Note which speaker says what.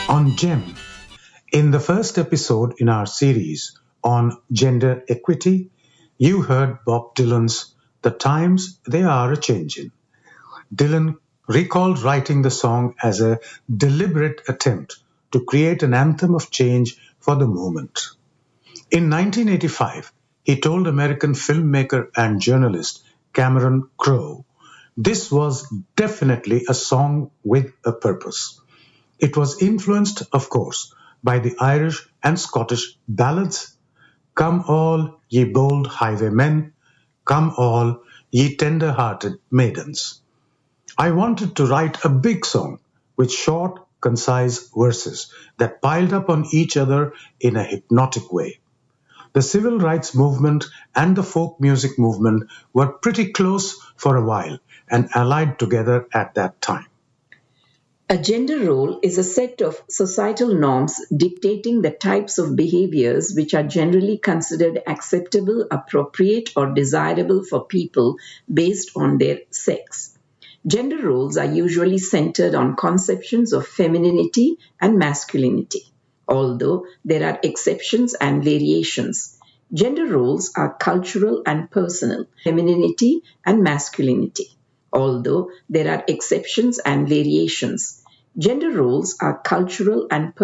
Speaker 1: on GEM. In the first episode in our series on gender equity, you heard Bob Dylan's The Times They Are a Changin'. Dylan recalled writing the song as a deliberate attempt to create an anthem of change for the moment. In 1985, he told American filmmaker and journalist Cameron Crowe, this was definitely a song with a purpose. It was influenced, of course, by the Irish and Scottish ballads Come all ye bold highwaymen, come all ye tender hearted maidens. I wanted to write a big song with short, concise verses that piled up on each other in a hypnotic way. The civil rights movement and the folk music movement were pretty close for a while and allied together at that time.
Speaker 2: A gender role is a set of societal norms dictating the types of behaviors which are generally considered acceptable, appropriate, or desirable for people based on their sex. Gender roles are usually centered on conceptions of femininity and masculinity, although there are exceptions and variations. Gender roles are cultural and personal, femininity and masculinity, although there are exceptions and variations. Gender roles are cultural and